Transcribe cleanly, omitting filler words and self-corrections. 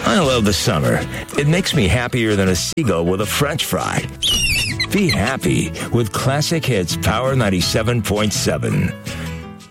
I love the summer. It makes me happier than a seagull with a French fry. Be happy with Classic Hits Power 97.7.